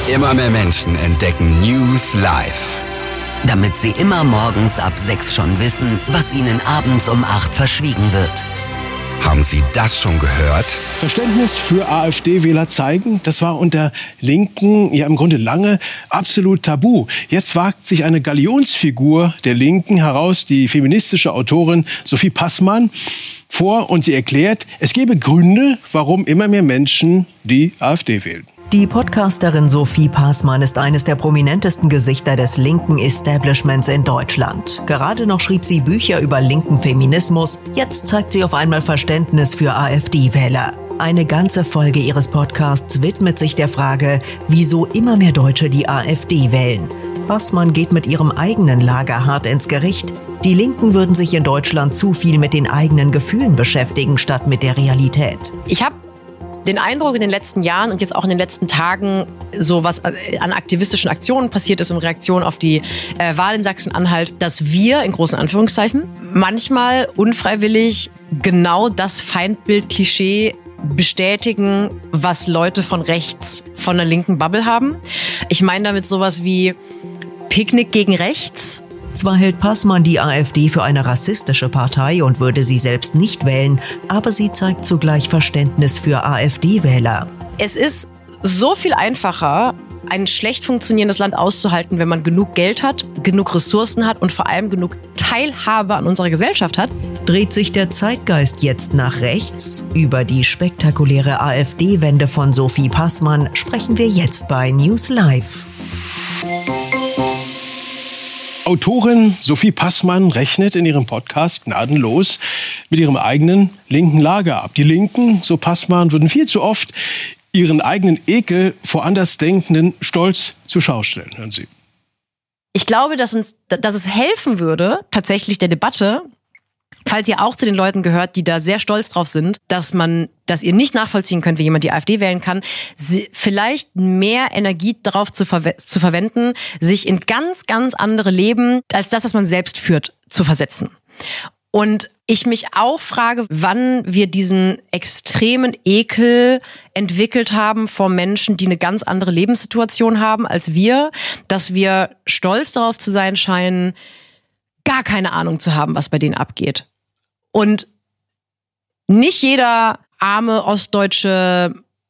Immer mehr Menschen entdecken News Live. Damit sie immer morgens ab 6 schon wissen, was ihnen abends um 8 verschwiegen wird. Haben Sie das schon gehört? Verständnis für AfD-Wähler zeigen, das war unter Linken ja im Grunde lange absolut tabu. Jetzt wagt sich eine Galionsfigur der Linken heraus, die feministische Autorin Sophie Passmann, vor und sie erklärt, es gebe Gründe, warum immer mehr Menschen die AfD wählen. Die Podcasterin Sophie Passmann ist eines der prominentesten Gesichter des linken Establishments in Deutschland. Gerade noch schrieb sie Bücher über linken Feminismus, jetzt zeigt sie auf einmal Verständnis für AfD-Wähler. Eine ganze Folge ihres Podcasts widmet sich der Frage, wieso immer mehr Deutsche die AfD wählen. Passmann geht mit ihrem eigenen Lager hart ins Gericht. Die Linken würden sich in Deutschland zu viel mit den eigenen Gefühlen beschäftigen, statt mit der Realität. Ich habe den Eindruck in den letzten Jahren und jetzt auch in den letzten Tagen, so was an aktivistischen Aktionen passiert ist in Reaktion auf die Wahl in Sachsen-Anhalt, dass wir, in großen Anführungszeichen, manchmal unfreiwillig genau das Feindbild-Klischee bestätigen, was Leute von rechts, von der linken Bubble haben. Ich meine damit sowas wie Picknick gegen rechts. Zwar hält Passmann die AfD für eine rassistische Partei und würde sie selbst nicht wählen, aber sie zeigt zugleich Verständnis für AfD-Wähler. Es ist so viel einfacher, ein schlecht funktionierendes Land auszuhalten, wenn man genug Geld hat, genug Ressourcen hat und vor allem genug Teilhabe an unserer Gesellschaft hat. Dreht sich der Zeitgeist jetzt nach rechts? Über die spektakuläre AfD-Wende von Sophie Passmann sprechen wir jetzt bei News Live. Autorin Sophie Passmann rechnet in ihrem Podcast gnadenlos mit ihrem eigenen linken Lager ab. Die Linken, so Passmann, würden viel zu oft ihren eigenen Ekel vor Andersdenkenden stolz zur Schau stellen. Hören Sie. Ich glaube, dass es helfen würde, tatsächlich der Debatte, falls ihr auch zu den Leuten gehört, die da sehr stolz drauf sind, dass ihr nicht nachvollziehen könnt, wie jemand die AfD wählen kann, vielleicht mehr Energie darauf zu verwenden, sich in ganz, ganz andere Leben als das, was man selbst führt, zu versetzen. Und ich mich auch frage, wann wir diesen extremen Ekel entwickelt haben vor Menschen, die eine ganz andere Lebenssituation haben als wir, dass wir stolz darauf zu sein scheinen, gar keine Ahnung zu haben, was bei denen abgeht. Und nicht jeder arme ostdeutsche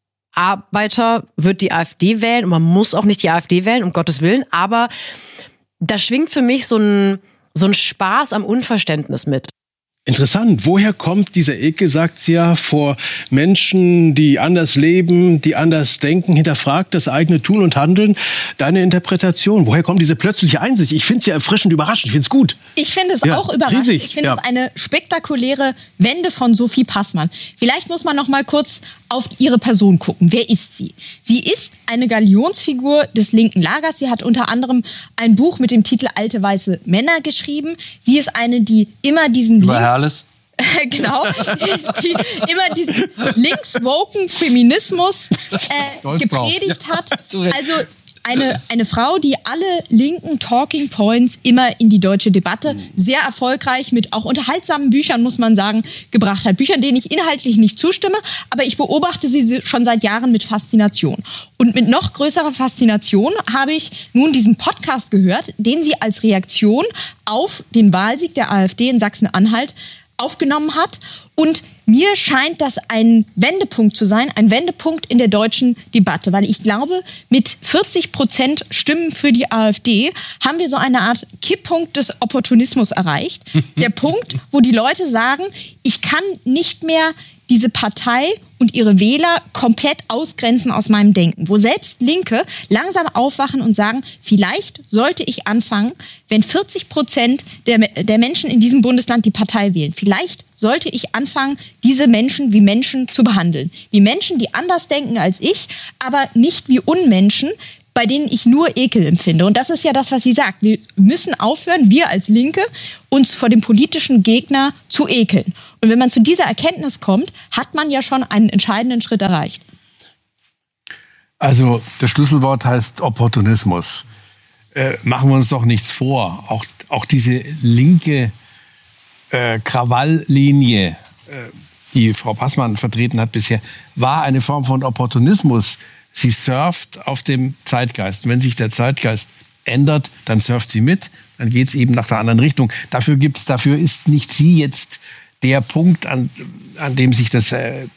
Arbeiter wird die AfD wählen und man muss auch nicht die AfD wählen, um Gottes Willen, aber da schwingt für mich so ein Spaß am Unverständnis mit. Interessant. Woher kommt dieser Ekel, sagt sie ja, vor Menschen, die anders leben, die anders denken? Hinterfragt das eigene Tun und Handeln. Deine Interpretation. Woher kommt diese plötzliche Einsicht? Ich finde es ja erfrischend überraschend. Ich finde es gut. Ich finde es auch überraschend. Riesig. Ich finde es eine spektakuläre Wende von Sophie Passmann. Vielleicht muss man noch mal kurz auf ihre Person gucken. Wer ist sie? Sie ist eine Galionsfigur des linken Lagers. Sie hat unter anderem ein Buch mit dem Titel Alte weiße Männer geschrieben. Sie ist eine, die immer diesen genau, die immer diesen linkswoken Feminismus gepredigt hat. Also eine Frau, die alle linken Talking Points immer in die deutsche Debatte sehr erfolgreich mit auch unterhaltsamen Büchern, muss man sagen, gebracht hat. Büchern, denen ich inhaltlich nicht zustimme, aber ich beobachte sie schon seit Jahren mit Faszination. Und mit noch größerer Faszination habe ich nun diesen Podcast gehört, den sie als Reaktion auf den Wahlsieg der AfD in Sachsen-Anhalt aufgenommen hat. Und mir scheint das ein Wendepunkt zu sein, ein Wendepunkt in der deutschen Debatte, weil ich glaube, mit 40% Stimmen für die AfD haben wir so eine Art Kipppunkt des Opportunismus erreicht. Der Punkt, wo die Leute sagen, ich kann nicht mehr diese Partei und ihre Wähler komplett ausgrenzen aus meinem Denken. Wo selbst Linke langsam aufwachen und sagen, vielleicht sollte ich anfangen, wenn 40% der Menschen in diesem Bundesland die Partei wählen, vielleicht sollte ich anfangen, diese Menschen wie Menschen zu behandeln. Wie Menschen, die anders denken als ich, aber nicht wie Unmenschen, bei denen ich nur Ekel empfinde. Und das ist ja das, was sie sagt. Wir müssen aufhören, wir als Linke, uns vor dem politischen Gegner zu ekeln. Und wenn man zu dieser Erkenntnis kommt, hat man ja schon einen entscheidenden Schritt erreicht. Also das Schlüsselwort heißt Opportunismus. Machen wir uns doch nichts vor. Auch diese linke Krawalllinie, die Frau Passmann vertreten hat bisher, war eine Form von Opportunismus. Sie surft auf dem Zeitgeist. Und wenn sich der Zeitgeist ändert, dann surft sie mit, dann geht es eben nach der anderen Richtung. Dafür ist nicht sie jetzt der Punkt, an dem sich das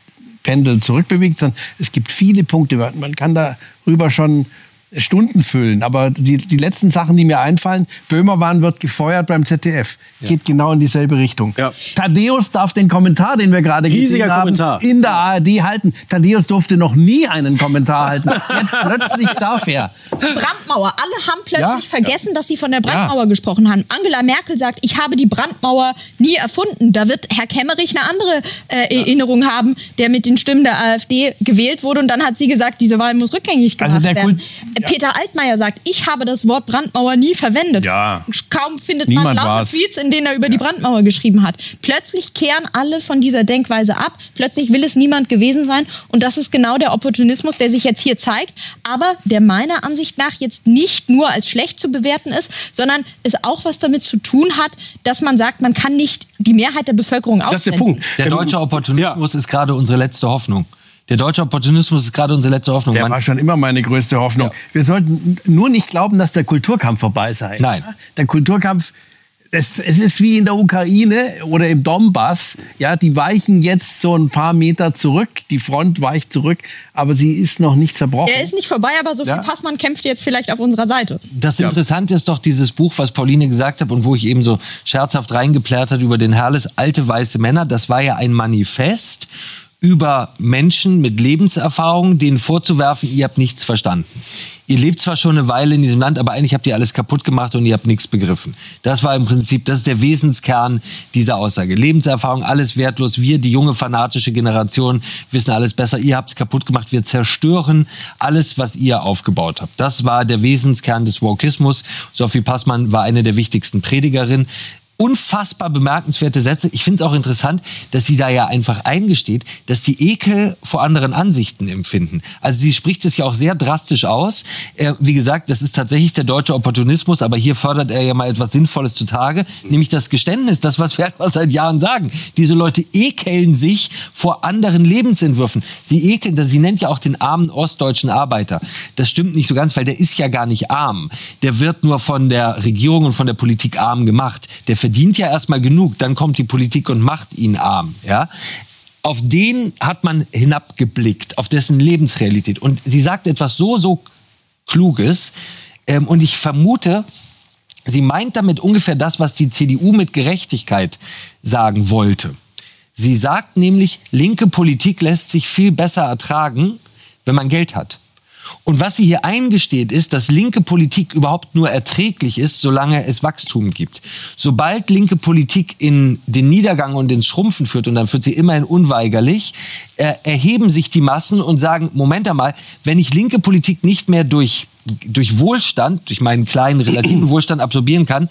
Pendel zurückbewegt, sondern es gibt viele Punkte. Man kann darüber schon Stunden füllen. Aber die letzten Sachen, die mir einfallen, Böhmermann wird gefeuert beim ZDF. Geht genau in dieselbe Richtung. Ja. Thaddäus darf den Kommentar, den wir gerade gesehen haben, in der ARD halten. Thaddäus durfte noch nie einen Kommentar halten. Jetzt plötzlich darf er. Brandmauer. Alle haben plötzlich vergessen, dass sie von der Brandmauer gesprochen haben. Angela Merkel sagt, ich habe die Brandmauer nie erfunden. Da wird Herr Kemmerich eine andere Erinnerung haben, der mit den Stimmen der AfD gewählt wurde. Und dann hat sie gesagt, diese Wahl muss rückgängig gemacht werden. Peter Altmaier sagt, ich habe das Wort Brandmauer nie verwendet. Ja. Kaum findet man lauter Tweets, in denen er über die Brandmauer geschrieben hat. Plötzlich kehren alle von dieser Denkweise ab. Plötzlich will es niemand gewesen sein. Und das ist genau der Opportunismus, der sich jetzt hier zeigt. Aber der meiner Ansicht nach jetzt nicht nur als schlecht zu bewerten ist, sondern es auch was damit zu tun hat, dass man sagt, man kann nicht die Mehrheit der Bevölkerung ausgrenzen. Das ist der Punkt. Der deutsche Opportunismus ist gerade unsere letzte Hoffnung. Der deutsche Opportunismus ist gerade unsere letzte Hoffnung. Der war schon immer meine größte Hoffnung. Ja. Wir sollten nur nicht glauben, dass der Kulturkampf vorbei sei. Nein. Der Kulturkampf, es ist wie in der Ukraine oder im Donbass. Ja, die weichen jetzt so ein paar Meter zurück. Die Front weicht zurück, aber sie ist noch nicht zerbrochen. Er ist nicht vorbei, aber Sophie Passmann kämpft jetzt vielleicht auf unserer Seite. Das Interessante ist doch dieses Buch, was Pauline gesagt hat und wo ich eben so scherzhaft reingeplärt hat über den Herles, alte weiße Männer. Das war ja ein Manifest über Menschen mit Lebenserfahrung, denen vorzuwerfen, ihr habt nichts verstanden. Ihr lebt zwar schon eine Weile in diesem Land, aber eigentlich habt ihr alles kaputt gemacht und ihr habt nichts begriffen. Das war im Prinzip, das ist der Wesenskern dieser Aussage. Lebenserfahrung, alles wertlos. Wir, die junge, fanatische Generation, wissen alles besser. Ihr habt es kaputt gemacht. Wir zerstören alles, was ihr aufgebaut habt. Das war der Wesenskern des Wokismus. Sophie Passmann war eine der wichtigsten Predigerinnen. Unfassbar bemerkenswerte Sätze. Ich finde es auch interessant, dass sie da ja einfach eingesteht, dass sie Ekel vor anderen Ansichten empfinden. Also sie spricht es ja auch sehr drastisch aus. Wie gesagt, das ist tatsächlich der deutsche Opportunismus, aber hier fördert er ja mal etwas Sinnvolles zutage, nämlich das Geständnis, das, was wir einfach seit Jahren sagen. Diese Leute ekeln sich vor anderen Lebensentwürfen. Sie nennt ja auch den armen ostdeutschen Arbeiter. Das stimmt nicht so ganz, weil der ist ja gar nicht arm. Der wird nur von der Regierung und von der Politik arm gemacht. Der verdient ja erstmal genug, dann kommt die Politik und macht ihn arm. Ja? Auf den hat man hinabgeblickt, auf dessen Lebensrealität. Und sie sagt etwas so Kluges. Und ich vermute, sie meint damit ungefähr das, was die CDU mit Gerechtigkeit sagen wollte. Sie sagt nämlich, linke Politik lässt sich viel besser ertragen, wenn man Geld hat. Und was sie hier eingesteht, ist, dass linke Politik überhaupt nur erträglich ist, solange es Wachstum gibt. Sobald linke Politik in den Niedergang und ins Schrumpfen führt, und dann führt sie immerhin unweigerlich, erheben sich die Massen und sagen, Moment einmal, wenn ich linke Politik nicht mehr durch Wohlstand, durch meinen kleinen relativen Wohlstand absorbieren kann,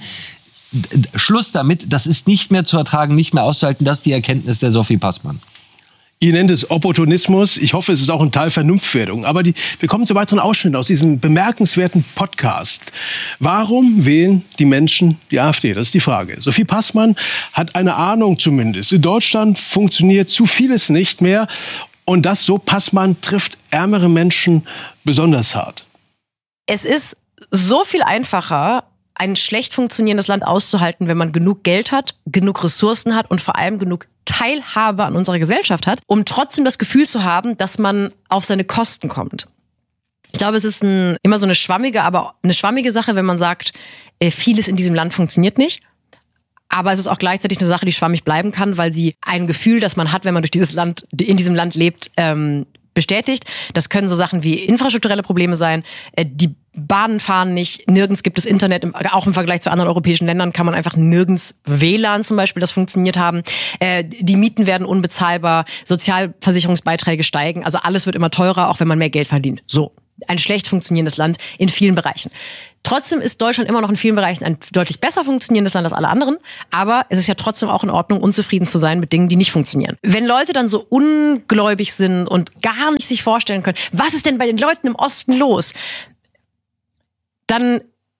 Schluss damit, das ist nicht mehr zu ertragen, nicht mehr auszuhalten, das ist die Erkenntnis der Sophie Passmann. Ihr nennt es Opportunismus. Ich hoffe, es ist auch ein Teil Vernunftwerdung. Aber wir kommen zu weiteren Ausschnitten aus diesem bemerkenswerten Podcast. Warum wählen die Menschen die AfD? Das ist die Frage. Sophie Passmann hat eine Ahnung zumindest. In Deutschland funktioniert zu vieles nicht mehr. Und das, so Passmann, trifft ärmere Menschen besonders hart. Es ist so viel einfacher, ein schlecht funktionierendes Land auszuhalten, wenn man genug Geld hat, genug Ressourcen hat und vor allem genug Teilhabe an unserer Gesellschaft hat, um trotzdem das Gefühl zu haben, dass man auf seine Kosten kommt. Ich glaube, es ist immer so eine schwammige Sache, wenn man sagt, vieles in diesem Land funktioniert nicht. Aber es ist auch gleichzeitig eine Sache, die schwammig bleiben kann, weil sie ein Gefühl, das man hat, wenn man in diesem Land lebt, bestätigt. Das können so Sachen wie infrastrukturelle Probleme sein. Die Bahnen fahren nicht, nirgends gibt es Internet, auch im Vergleich zu anderen europäischen Ländern kann man einfach nirgends WLAN zum Beispiel, das funktioniert haben. Die Mieten werden unbezahlbar, Sozialversicherungsbeiträge steigen, also alles wird immer teurer, auch wenn man mehr Geld verdient. So, ein schlecht funktionierendes Land in vielen Bereichen. Trotzdem ist Deutschland immer noch in vielen Bereichen ein deutlich besser funktionierendes Land als alle anderen, aber es ist ja trotzdem auch in Ordnung, unzufrieden zu sein mit Dingen, die nicht funktionieren. Wenn Leute dann so ungläubig sind und gar nicht sich vorstellen können, was ist denn bei den Leuten im Osten los, dann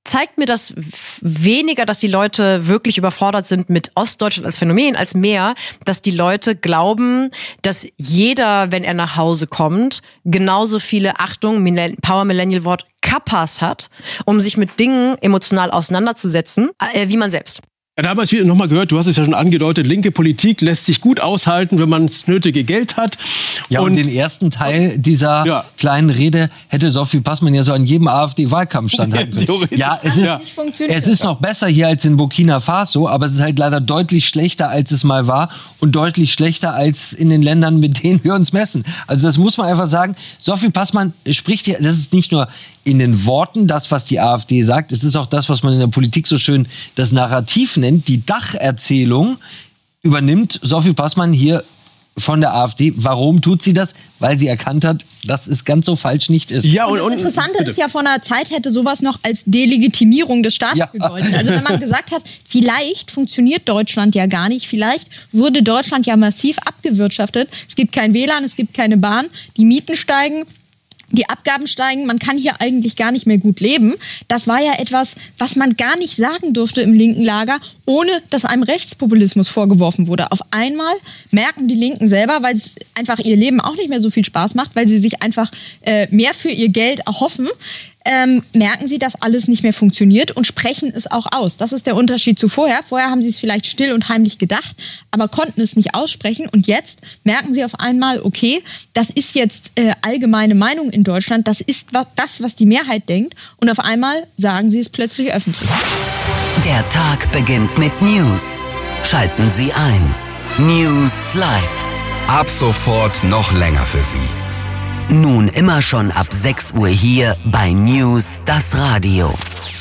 zeigt mir das weniger, dass die Leute wirklich überfordert sind mit Ostdeutschland als Phänomen, als mehr, dass die Leute glauben, dass jeder, wenn er nach Hause kommt, genauso viele, Achtung, Power-Millennial-Wort, Kappas hat, um sich mit Dingen emotional auseinanderzusetzen, wie man selbst. Ja, da haben wir es wieder nochmal gehört, du hast es ja schon angedeutet, linke Politik lässt sich gut aushalten, wenn man das nötige Geld hat. Ja, und den ersten Teil dieser kleinen Rede hätte Sophie Passmann ja so an jedem AfD-Wahlkampfstand halten können. Ja, es ist noch besser hier als in Burkina Faso, aber es ist halt leider deutlich schlechter, als es mal war und deutlich schlechter als in den Ländern, mit denen wir uns messen. Also das muss man einfach sagen. Sophie Passmann spricht hier, das ist nicht nur in den Worten das, was die AfD sagt, es ist auch das, was man in der Politik so schön das Narrativ nennt, die Dacherzählung übernimmt Sophie Passmann hier von der AfD. Warum tut sie das? Weil sie erkannt hat, dass es ganz so falsch nicht ist. Ja, und das Interessante ist ja, vor einer Zeit hätte sowas noch als Delegitimierung des Staates gegolten. Also wenn man gesagt hat, vielleicht funktioniert Deutschland ja gar nicht, vielleicht wurde Deutschland ja massiv abgewirtschaftet, es gibt kein WLAN, es gibt keine Bahn, die Mieten steigen, die Abgaben steigen, man kann hier eigentlich gar nicht mehr gut leben. Das war ja etwas, was man gar nicht sagen durfte im linken Lager, ohne dass einem Rechtspopulismus vorgeworfen wurde. Auf einmal merken die Linken selber, weil es einfach ihr Leben auch nicht mehr so viel Spaß macht, weil sie sich einfach mehr für ihr Geld erhoffen, merken sie, dass alles nicht mehr funktioniert und sprechen es auch aus. Das ist der Unterschied zu vorher. Vorher haben sie es vielleicht still und heimlich gedacht, aber konnten es nicht aussprechen. Und jetzt merken sie auf einmal, okay, das ist jetzt allgemeine Meinung in Deutschland. Das ist was die Mehrheit denkt. Und auf einmal sagen sie es plötzlich öffentlich. Der Tag beginnt mit News. Schalten Sie ein. News Live. Ab sofort noch länger für Sie. Nun immer schon ab 6 Uhr hier bei News, das Radio.